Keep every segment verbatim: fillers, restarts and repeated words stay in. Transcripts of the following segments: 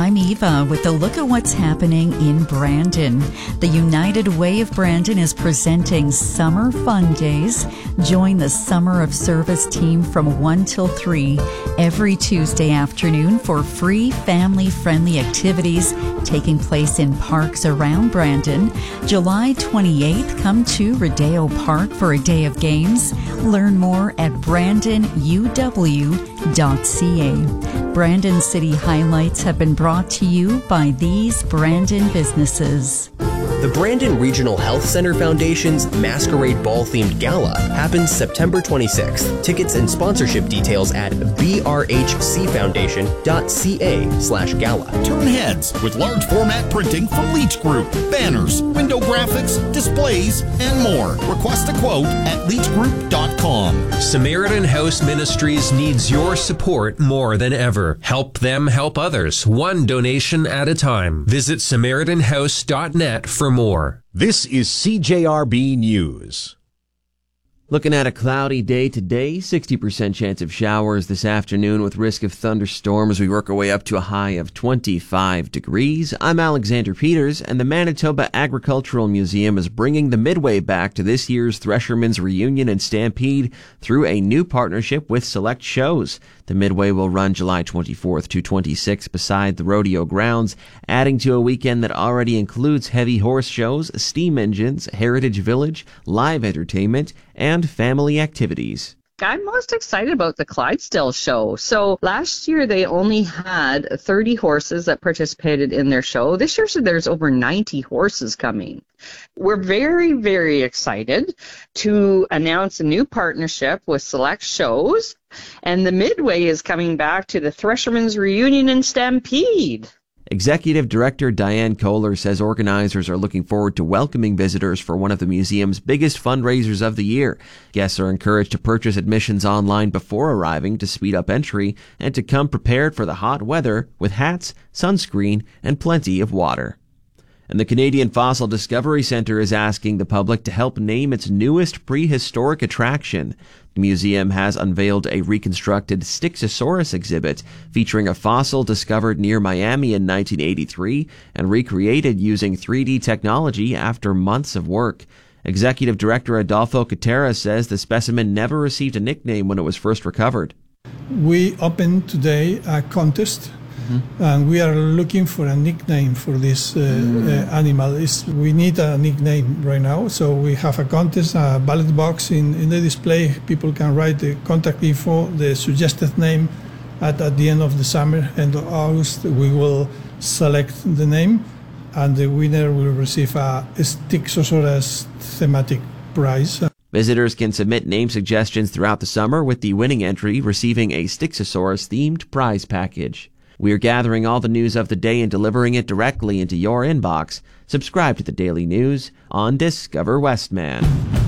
I'm Eva with a look at what's happening in Brandon. The United Way of Brandon is presenting Summer Fun Days. Join the Summer of Service team from one till three every Tuesday afternoon for free family-friendly activities taking place in parks around Brandon. July twenty-eighth, come to Rodeo Park for a day of games. Learn more at brandon u w dot c a. Brandon City highlights have been brought to you by these Brandon businesses. The Brandon Regional Health Center Foundation's Masquerade Ball-themed gala happens September twenty-sixth. Tickets and sponsorship details at b r h c foundation dot c a slash gala. Turn heads with large format printing from Leach Group. Banners, window graphics, displays, and more. Request a quote at leach group dot com. Samaritan House Ministries needs your support more than ever. Help them help others, one donation at a time. Visit samaritan house dot net for more. This is C J R B News. Looking at a cloudy day today, sixty percent chance of showers this afternoon with risk of thunderstorms. We work our way up to a high of twenty-five degrees. I'm Alexander Peters, and the Manitoba Agricultural Museum is bringing the Midway back to this year's Threshermen's Reunion and Stampede through a new partnership with Select Shows. The Midway will run July twenty-fourth to twenty-sixth beside the rodeo grounds, adding to a weekend that already includes heavy horse shows, steam engines, Heritage Village, live entertainment, and family activities. I'm most excited about the Clydesdale show. So last year they only had thirty horses that participated in their show. This year so there's over ninety horses coming. We're very, very excited to announce a new partnership with Select Shows, and the Midway is coming back to the Threshermen's Reunion and Stampede. Executive Director Diane Kohler says organizers are looking forward to welcoming visitors for one of the museum's biggest fundraisers of the year. Guests are encouraged to purchase admissions online before arriving to speed up entry and to come prepared for the hot weather with hats, sunscreen, and plenty of water. And the Canadian Fossil Discovery Centre is asking the public to help name its newest prehistoric attraction. The museum has unveiled a reconstructed Styxosaurus exhibit featuring a fossil discovered near Miami in nineteen eighty-three and recreated using three D technology after months of work. Executive Director Adolfo Catera says the specimen never received a nickname when it was first recovered. We opened today a contest. Mm-hmm. And we are looking for a nickname for this uh, mm-hmm. uh, animal. It's, we need a nickname right now, so we have a contest, a ballot box in, in the display. People can write the contact info, the suggested name. At, at the end of the summer, end of August, we will select the name, and the winner will receive a Styxosaurus thematic prize. Visitors can submit name suggestions throughout the summer, with the winning entry receiving a Styxosaurus-themed prize package. We are gathering all the news of the day and delivering it directly into your inbox. Subscribe to the Daily News on Discover Westman.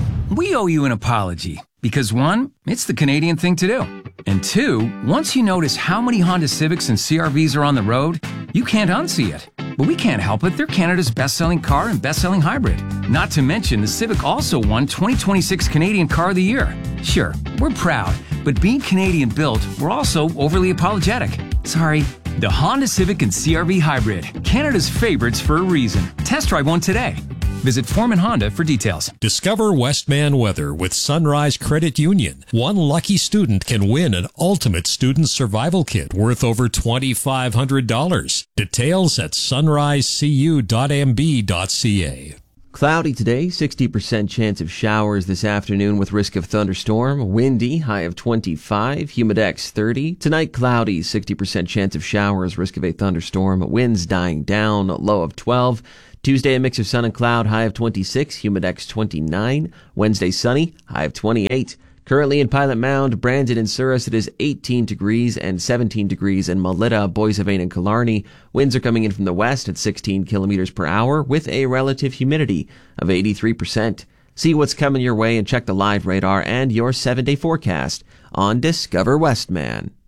We owe you an apology because, one, it's the Canadian thing to do. And two, once you notice how many Honda Civics and C R Vs are on the road, you can't unsee it. But we can't help it. They're Canada's best-selling car and best-selling hybrid. Not to mention, the Civic also won twenty twenty-six Canadian Car of the Year. Sure, we're proud, but being Canadian-built, we're also overly apologetic. Sorry. The Honda Civic and C R V Hybrid, Canada's favorites for a reason. Test drive one today. Visit Foreman Honda for details. Discover Westman weather with Sunrise Credit Union. One lucky student can win an ultimate student survival kit worth over twenty-five hundred dollars. Details at sunrise c u dot m b dot c a. Cloudy today, sixty percent chance of showers this afternoon with risk of thunderstorm. Windy, high of twenty-five, humidex thirty. Tonight, cloudy, sixty percent chance of showers, risk of a thunderstorm. Winds dying down, low of twelve. Tuesday, a mix of sun and cloud, high of twenty-six, humidex twenty-nine. Wednesday, sunny, high of twenty-eight. Currently in Pilot Mound, Brandon and Souris, it is eighteen degrees and seventeen degrees in Melita, Boissevain, and Killarney. Winds are coming in from the west at sixteen kilometers per hour with a relative humidity of eighty-three percent. See what's coming your way and check the live radar and your seven-day forecast on Discover Westman.